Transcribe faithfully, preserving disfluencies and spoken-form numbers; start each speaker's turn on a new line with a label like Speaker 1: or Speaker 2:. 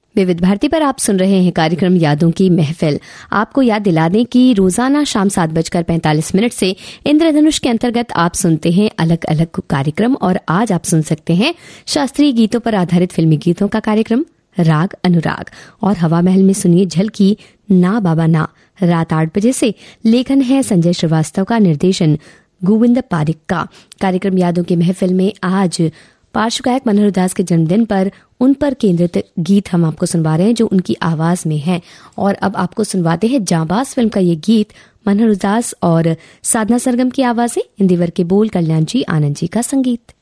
Speaker 1: विविध भारती पर आप सुन रहे हैं कार्यक्रम यादों की महफिल। आपको याद दिला दें कि रोजाना शाम सात बजकर पैंतालीस मिनट से इंद्रधनुष के अंतर्गत आप सुनते हैं अलग अलग कार्यक्रम, और आज आप सुन सकते हैं शास्त्रीय गीतों पर आधारित फिल्मी गीतों का कार्यक्रम राग अनुराग, और हवा महल में सुनिए झलकी ना बाबा ना। रात आठ बजे से लेखन है संजय श्रीवास्तव का, निर्देशन गोविंद पारिक का। कार्यक्रम यादों की महफिल में आज पार्श्व गायक मनोहर दास के जन्मदिन पर उन पर केंद्रित गीत हम आपको सुनवा रहे हैं जो उनकी आवाज में है। और अब आपको सुनवाते हैं जांबाज फिल्म का ये गीत, मनोहर दास और साधना सरगम की आवाज है, इंदिवर के बोल, कल्याण जी आनंद जी का संगीत।